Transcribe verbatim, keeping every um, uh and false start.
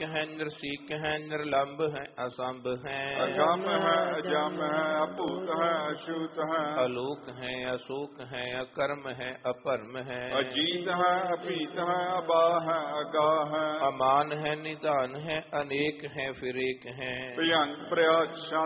है, नृसिक है, निर्लंब है, असंभ है, अगम है, अजम है, अपूत है, अछूत है, अलोक है, अशोक है, अकर्म है, अपरम है, अजीत है, अपीत है, अबा है, अगाह है, अमान है, निदान है, अनेक है, फिर एक है, भयंग प्रयास